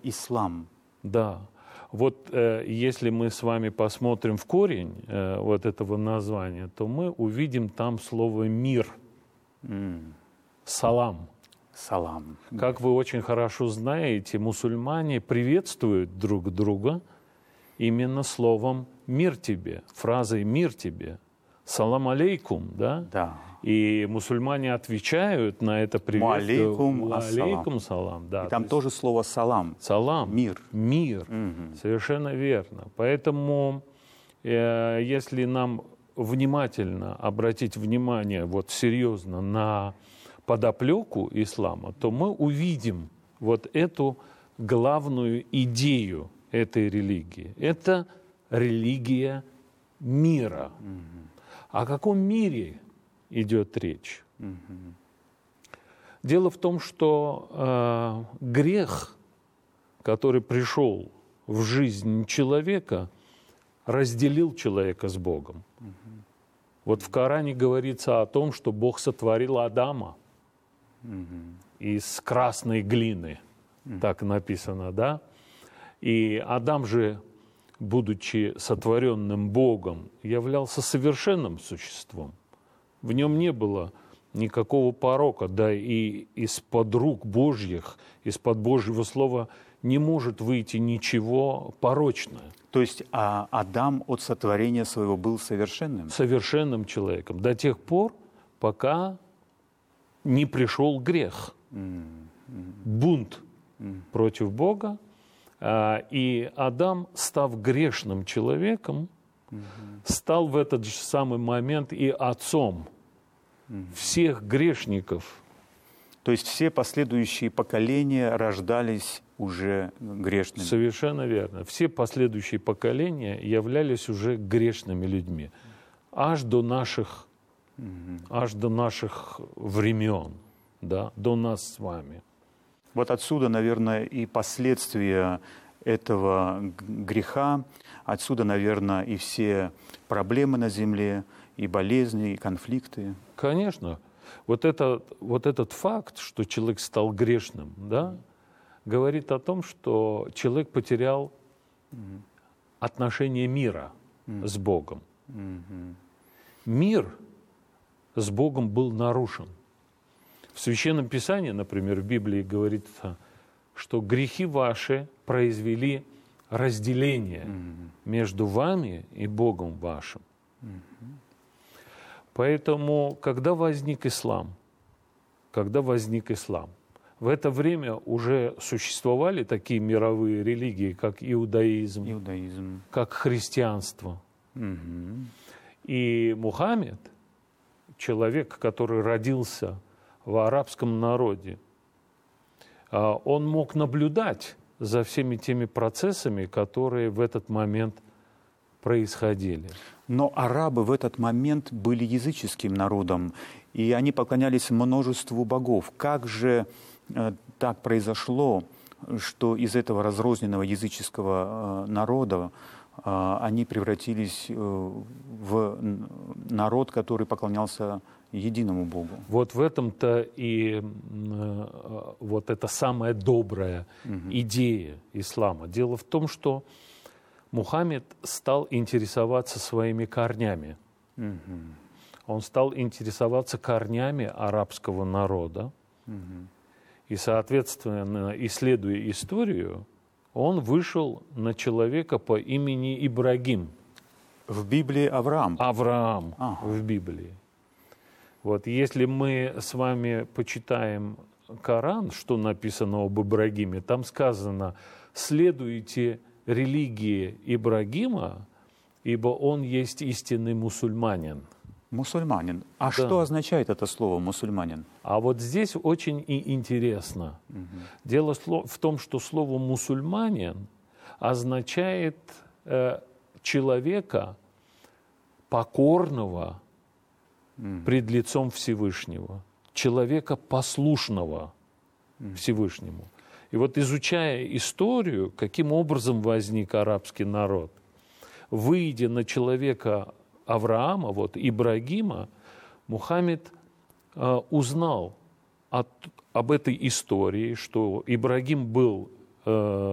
ислам. Да. Вот если мы с вами посмотрим в корень вот этого названия, то мы увидим там слово «мир», «салам». Салам. Как вы очень хорошо знаете, мусульмане приветствуют друг друга именно словом «мир тебе», фразой «мир тебе», «салам алейкум», да? Да. И мусульмане отвечают на это приветствие «алейкум салам». Да, и там тоже слово «салам». Салам. Мир. Мир. Совершенно верно. Поэтому, если нам внимательно обратить внимание, вот серьезно, на подоплеку ислама, то мы увидим вот эту главную идею этой религии. Это религия мира. О каком мире идет речь? Дело в том, что грех, который пришел в жизнь человека, разделил человека с Богом. Вот в Коране говорится о том, что Бог сотворил Адама из красной глины, так написано, да? И Адам же, будучи сотворенным Богом, являлся совершенным существом. В нем не было никакого порока, да и из-под рук Божьих, из-под Божьего слова не может выйти ничего порочное. То есть Адам от сотворения своего был совершенным? Совершенным человеком. До тех пор, пока не пришел грех. Бунт против Бога. И Адам, став грешным человеком, стал в этот же самый момент и отцом всех грешников. То есть все последующие поколения рождались уже грешными. Совершенно верно. Все последующие поколения являлись уже грешными людьми. Аж до наших времен, да, до нас с вами. Вот отсюда, наверное, и последствия этого греха, отсюда, наверное, и все проблемы на земле, и болезни, и конфликты. Конечно. Вот этот факт, что человек стал грешным, да, говорит о том, что человек потерял отношение мира с Богом. Мир с Богом был нарушен. В Священном Писании, например, в Библии говорится, что грехи ваши произвели разделение между вами и Богом вашим. Поэтому, когда возник ислам, в это время уже существовали такие мировые религии, как иудаизм. Как христианство. И Мухаммед, человек, который родился в арабском народе, он мог наблюдать за всеми теми процессами, которые в этот момент происходили. Но арабы в этот момент были языческим народом, и они поклонялись множеству богов. Как же так произошло, что из этого разрозненного языческого народа они превратились в народ, который поклонялся единому Богу? Вот в этом-то и вот эта самая добрая идея ислама. Дело в том, что Мухаммед стал интересоваться своими корнями. Он стал интересоваться корнями арабского народа. И, соответственно, исследуя историю, он вышел на человека по имени Ибрагим. В Библии Авраам? Авраам в Библии. Вот если мы с вами почитаем Коран, что написано об Ибрагиме, там сказано: «Следуйте религии Ибрагима, ибо он есть истинный мусульманин». Мусульманин. А что означает это слово «мусульманин»? А вот здесь очень и интересно. Дело в том, что слово «мусульманин» означает человека, покорного пред лицом Всевышнего, человека, послушного Всевышнему. И вот изучая историю, каким образом возник арабский народ, выйдя на человека Авраама, вот Ибрагима, Мухаммед узнал об этой истории, что Ибрагим был